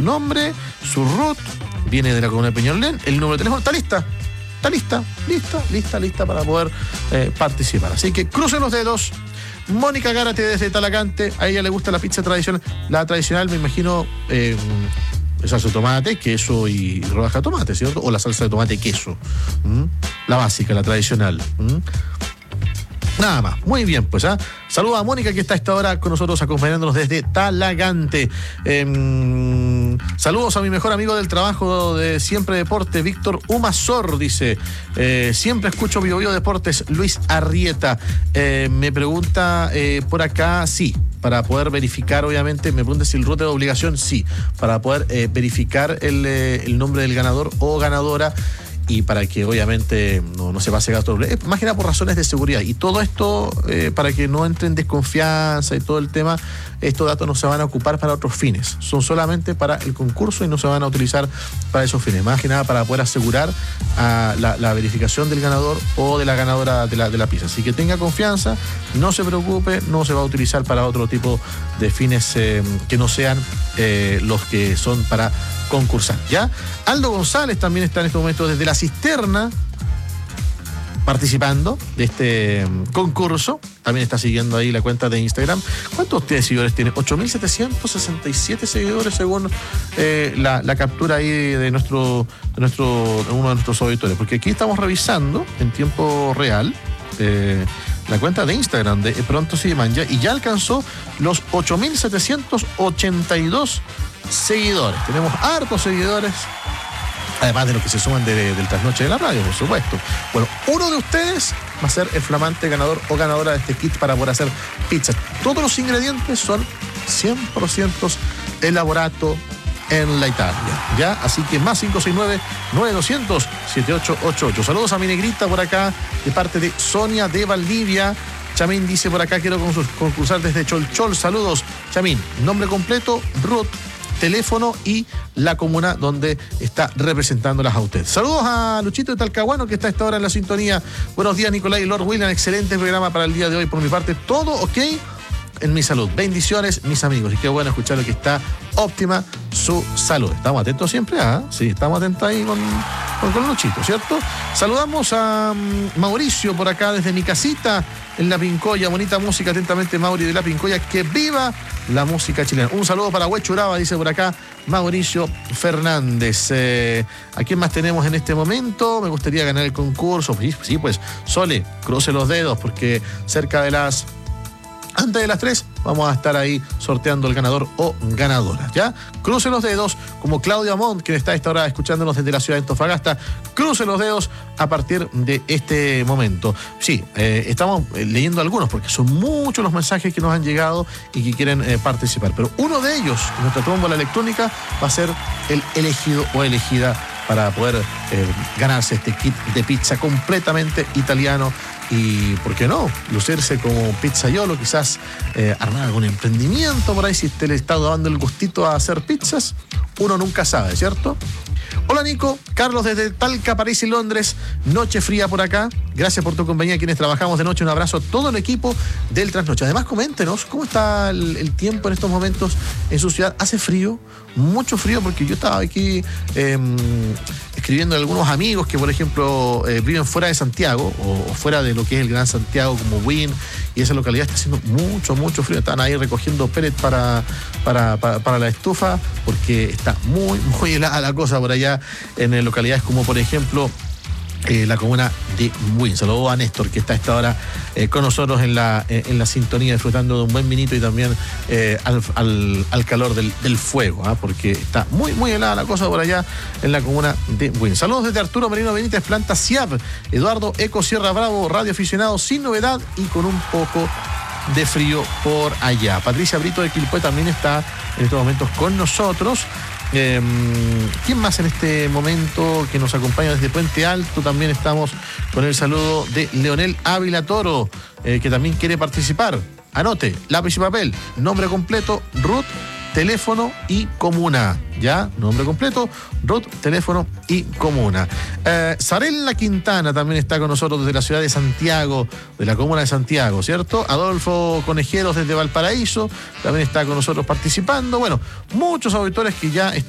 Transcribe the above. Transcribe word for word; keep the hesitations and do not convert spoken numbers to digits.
su nombre, su root, viene de la comuna de Peñalolén, el número de teléfono, está lista. Está lista, lista, lista, lista para poder eh, participar. Así que crucen los dedos. Mónica Gárate desde Talagante, a ella le gusta la pizza tradicional. La tradicional, me imagino, eh, salsa de tomate, queso y rodaja de tomate, ¿cierto? O la salsa de tomate y queso. ¿Mm? La básica, la tradicional. ¿Mm? Nada más. Muy bien, pues. ¿ah? Saludos a Mónica, que está a esta hora con nosotros acompañándonos desde Talagante. Eh, saludos a mi mejor amigo del trabajo de Siempre Deporte, Víctor Humazor, dice. Eh, siempre escucho Bio Bio Deportes, Luis Arrieta. Eh, me pregunta eh, por acá, sí, para poder verificar, obviamente, me pregunta si el root de obligación, sí, para poder eh, verificar el, eh, el nombre del ganador o ganadora. Y para que obviamente no, no se pase gasto doble, más que nada por razones de seguridad. Y todo esto, eh, para que no entre en desconfianza y todo el tema, estos datos no se van a ocupar para otros fines. Son solamente para el concurso y no se van a utilizar para esos fines. Más que nada para poder asegurar a la, la verificación del ganador o de la ganadora de la, de la pizza. Así que tenga confianza, no se preocupe, no se va a utilizar para otro tipo de fines eh, que no sean eh, los que son para concursar, ¿ya? Aldo González también está en este momento desde la cisterna participando de este concurso. También está siguiendo ahí la cuenta de Instagram. ¿Cuántos de ustedes seguidores tienen? ocho mil setecientos sesenta y siete seguidores según eh, la, la captura ahí de nuestro, de nuestro de uno de nuestros auditores. Porque aquí estamos revisando en tiempo real eh, la cuenta de Instagram de Pronto Se Manja y ya alcanzó los ocho mil setecientos ochenta y dos seguidores. Tenemos hartos seguidores, además de los que se suman de, de, del trasnoche de la radio, por supuesto. Bueno, uno de ustedes va a ser el flamante ganador o ganadora de este kit para poder hacer pizza. Todos los ingredientes son cien por ciento elaborato en la Italia, ¿ya? Así que más cinco seis nueve, nueve dos cero cero, siete ocho ocho ocho. Saludos a mi negrita por acá, de parte de Sonia de Valdivia. Chamín dice por acá, quiero concursar desde Cholchol. Saludos, Chamín. Nombre completo, Ruth, teléfono y la comuna donde está representándolas a usted. Saludos a Luchito de Talcahuano, que está a esta hora en la sintonía. Buenos días, Nicolás y Lord William. Excelente programa para el día de hoy. Por mi parte, todo ok en mi salud. Bendiciones, mis amigos. Y qué bueno escuchar que está óptima su salud. Estamos atentos siempre, ¿ah? Sí, estamos atentos ahí con, con, con Luchito, ¿cierto? Saludamos a um, Mauricio por acá desde mi casita en La Pincoya. Bonita música, atentamente, Mauri de La Pincoya. Que viva la música chilena. Un saludo para Huechuraba, dice por acá Mauricio Fernández. Eh, ¿A quién más tenemos en este momento? Me gustaría ganar el concurso. Sí, sí, pues, Sole, cruce los dedos, porque cerca de las... Antes de las tres vamos a estar ahí sorteando el ganador o ganadora, ¿ya? Cruce los dedos, como Claudia Montt, que está a esta hora escuchándonos desde la ciudad de Antofagasta. Cruce los dedos a partir de este momento. Sí, eh, estamos leyendo algunos porque son muchos los mensajes que nos han llegado y que quieren eh, participar. Pero uno de ellos, nuestra tómbola electrónica, va a ser el elegido o elegida para poder eh, ganarse este kit de pizza completamente italiano. Y, ¿por qué no? Lucirse como pizzaiolo, quizás eh, armar algún emprendimiento por ahí, si usted le está dando el gustito a hacer pizzas, uno nunca sabe, ¿cierto? Hola Nico, Carlos desde Talca, París y Londres, noche fría por acá, gracias por tu compañía, quienes trabajamos de noche, un abrazo a todo el equipo del Trasnoche. Además, coméntenos cómo está el, el tiempo en estos momentos en su ciudad. ¿Hace frío? Mucho frío, porque yo estaba aquí eh, escribiendo a algunos amigos que, por ejemplo, eh, viven fuera de Santiago o, o fuera de lo que es el Gran Santiago, como Wynn, y esa localidad está haciendo mucho, mucho frío. Están ahí recogiendo pellet para, para, para, para la estufa, porque está muy, muy helada la cosa por allá en localidades como, por ejemplo, Eh, la comuna de Wynn. Saludos a Néstor, que está a esta hora eh, con nosotros en la, eh, en la sintonía, disfrutando de un buen vinito y también eh, al, al, al calor del, del fuego, ¿eh? Porque está muy, muy helada la cosa por allá en la comuna de Wynn. Saludos desde Arturo Merino Benítez, Planta C I A B, Eduardo Eco Sierra Bravo, radio aficionado sin novedad y con un poco de frío por allá. Patricia Brito de Quilpué también está en estos momentos con nosotros. Eh, ¿Quién más en este momento que nos acompaña desde Puente Alto? También estamos con el saludo de Leonel Ávila Toro, eh, que también quiere participar. Anote, lápiz y papel, nombre completo, Ruth, teléfono y comuna. ¿Ya? Nombre completo, Ruth, teléfono y comuna. Eh, Sarela Quintana también está con nosotros desde la ciudad de Santiago, de la comuna de Santiago, ¿cierto? Adolfo Conejeros desde Valparaíso también está con nosotros participando. Bueno, muchos auditores que ya están